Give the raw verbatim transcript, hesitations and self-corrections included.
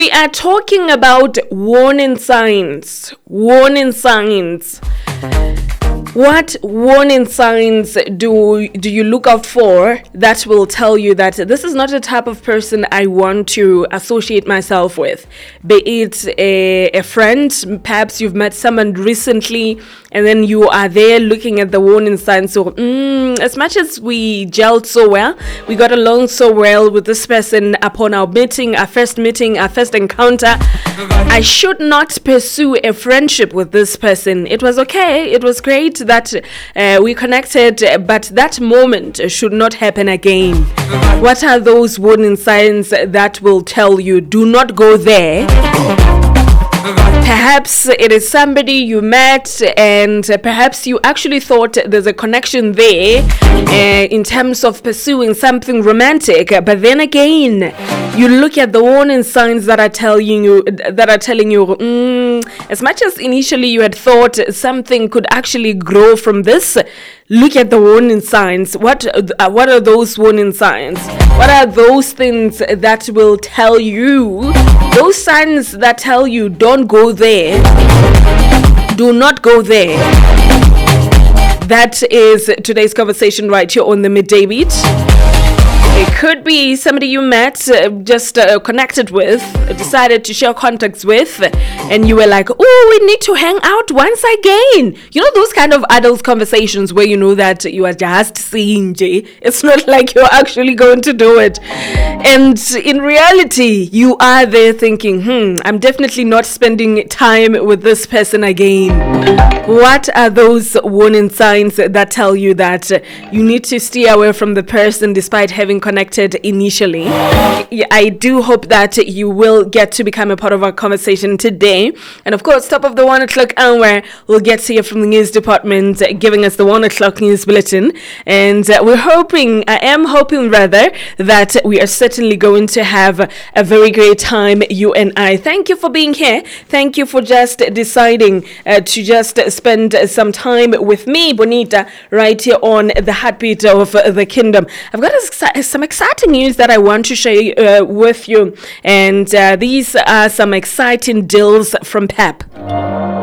We are talking about warning signs. Warning signs. What warning signs do do you look out for that will tell you that this is not the type of person I want to associate myself with? Be it a, a friend, perhaps you've met someone recently, and then you are there looking at the warning signs. So, mm, as much as we gelled so well, we got along so well with this person upon our meeting, our first meeting, our first encounter, I should not pursue a friendship with this person. It was okay. It was great that uh, we connected, but that moment should not happen again. What are those warning signs that will tell you do not go there? Perhaps it is somebody you met, and perhaps you actually thought there's a connection there uh, in terms of pursuing something romantic. But then again, you look at the warning signs that are telling you that are telling you, mm, as much as initially you had thought something could actually grow from this. Look at the warning signs. What uh, what are those warning signs? What are those things that will tell you? Those signs that tell you don't go there. Do not go there. That is today's conversation right here on the Midday Beat. It could be somebody you met, uh, just uh, connected with, decided to share contacts with, and you were like, oh, we need to hang out once again. You know, those kind of adult conversations where you know that you are just seeing Jay. It's not like you're actually going to do it. And in reality, you are there thinking, hmm, I'm definitely not spending time with this person again. What are those warning signs that tell you that you need to steer away from the person despite having connected initially? I do hope that you will get to become a part of our conversation today. And of course, top of the one o'clock hour, we'll get to hear from the news department giving us the one o'clock news bulletin. And uh, we're hoping, I am hoping rather, that we are certainly going to have a very great time, you and I. Thank you for being here. Thank you for just deciding uh, to just spend some time with me, Bonita, right here on the heartbeat of uh, the kingdom. I've got a, some exciting news that I want to share uh, with you, and uh, these are some exciting deals from Pep.